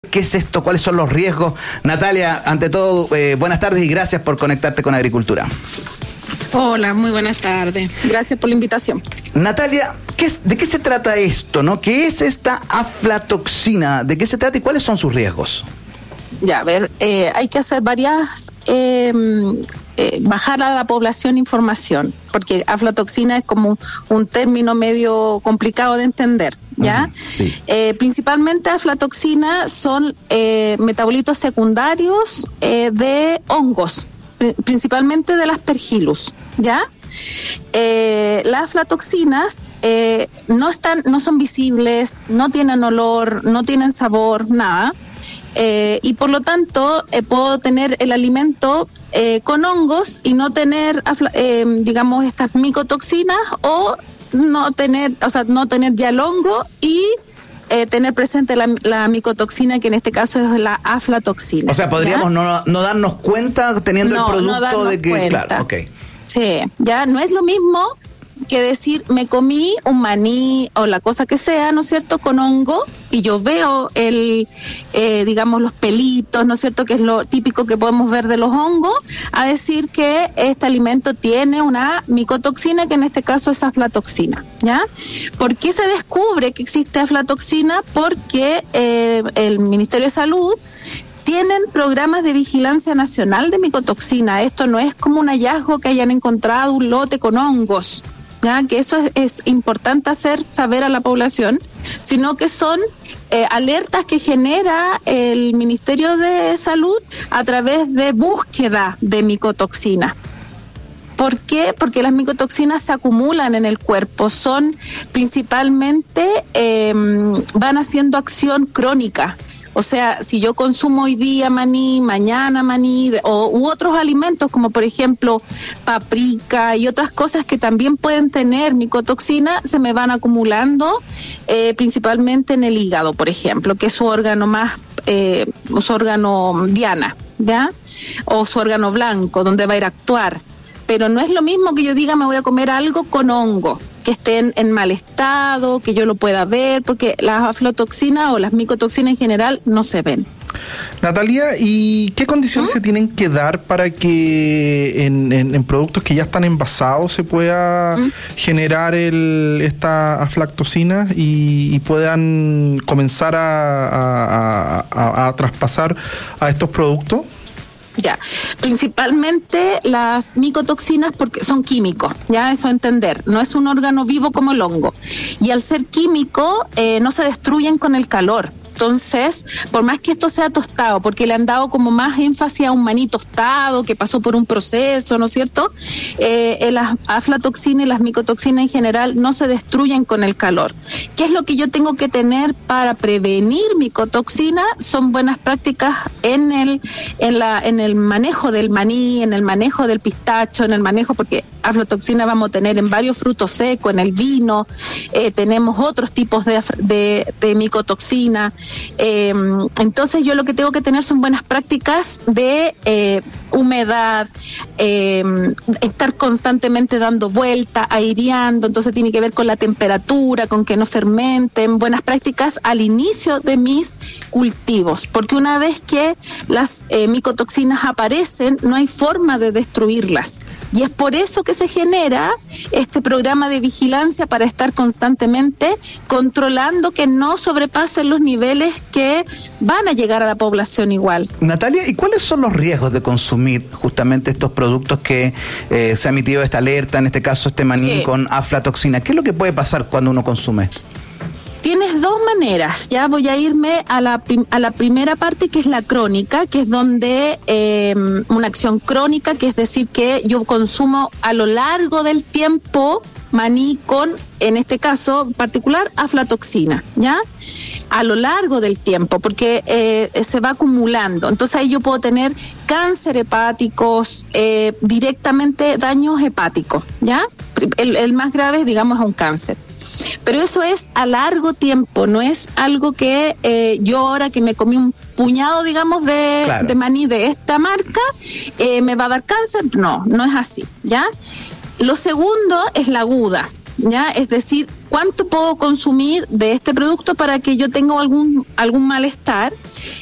¿Qué es esto? ¿Cuáles son los riesgos? Natalia, ante todo, buenas tardes y gracias por conectarte con Agricultura. Hola, muy buenas tardes. Gracias por la invitación. Natalia, ¿de qué se trata esto, no? ¿Qué es esta aflatoxina? ¿De qué se trata y cuáles son sus riesgos? Ya, a ver, hay que hacer varias, bajar a la población información, porque aflatoxina es como un término medio complicado de entender, ¿ya? Sí. Principalmente aflatoxina son metabolitos secundarios de hongos, principalmente del Aspergillus, ¿ya? Las aflatoxinas no son visibles, no tienen olor, no tienen sabor, nada. Y por lo tanto puedo tener el alimento con hongos y no tener digamos estas micotoxinas, o no tener ya el hongo y tener presente la micotoxina, que en este caso es la aflatoxina. O sea, podríamos no darnos cuenta teniendo el producto de que cuenta. Claro, okay. Sí, ya no es lo mismo que decir, me comí un maní o la cosa que sea, ¿no es cierto?, con hongo, y yo veo digamos, los pelitos, ¿no es cierto?, que es lo típico que podemos ver de los hongos, a decir que este alimento tiene una micotoxina, que en este caso es aflatoxina, ¿ya? ¿Por qué se descubre que existe aflatoxina? Porque el Ministerio de Salud tienen programas de vigilancia nacional de micotoxina. Esto no es como un hallazgo que hayan encontrado un lote con hongos, ¿ya? Que eso es importante hacer saber a la población, sino que son alertas que genera el Ministerio de Salud a través de búsqueda de micotoxina. ¿Por qué? Porque las micotoxinas se acumulan en el cuerpo, son principalmente, van haciendo acción crónica. O sea, si yo consumo hoy día maní, mañana maní, u otros alimentos como por ejemplo paprika y otras cosas que también pueden tener micotoxina, se me van acumulando principalmente en el hígado, por ejemplo, que es su órgano su órgano diana, ¿ya? O su órgano blanco, donde va a ir a actuar. Pero no es lo mismo que yo diga me voy a comer algo con hongo, que estén en mal estado, que yo lo pueda ver, porque las aflatoxinas o las micotoxinas en general no se ven. Natalia, ¿y qué condiciones se tienen que dar para que en productos que ya están envasados se pueda generar esta aflatoxina y puedan comenzar a traspasar a estos productos? Ya, principalmente las micotoxinas porque son químicos, ya, eso entender, no es un órgano vivo como el hongo, y al ser químico no se destruyen con el calor. Entonces, por más que esto sea tostado, porque le han dado como más énfasis a un maní tostado que pasó por un proceso, ¿no es cierto? Las aflatoxinas y las micotoxinas en general no se destruyen con el calor. ¿Qué es lo que yo tengo que tener para prevenir micotoxina? Son buenas prácticas en el manejo del maní, en el manejo del pistacho, en el manejo, porque aflatoxina vamos a tener en varios frutos secos, en el vino, tenemos otros tipos de micotoxina. Entonces yo lo que tengo que tener son buenas prácticas de humedad, estar constantemente dando vuelta, aireando, entonces tiene que ver con la temperatura, con que no fermenten, buenas prácticas al inicio de mis cultivos, porque una vez que las micotoxinas aparecen, no hay forma de destruirlas, y es por eso que se genera este programa de vigilancia para estar constantemente controlando que no sobrepasen los niveles que van a llegar a la población igual. Natalia, ¿y cuáles son los riesgos de consumir justamente estos productos que se ha emitido esta alerta, en este caso este maní con aflatoxina? ¿Qué es lo que puede pasar cuando uno consume? Tienes dos maneras, ya voy a irme a la primera parte, que es la crónica, que es donde una acción crónica, que es decir que yo consumo a lo largo del tiempo maní con, en este caso en particular, aflatoxina, ¿ya? A lo largo del tiempo, porque se va acumulando. Entonces ahí yo puedo tener cáncer hepáticos, directamente daños hepáticos, ¿ya? El más grave, digamos, es un cáncer. Pero eso es a largo tiempo, no es algo que yo ahora que me comí un puñado, digamos, de maní de esta marca, me va a dar cáncer. No es así, ¿ya? Lo segundo es la aguda, ¿ya? Es decir, ¿cuánto puedo consumir de este producto para que yo tenga algún malestar?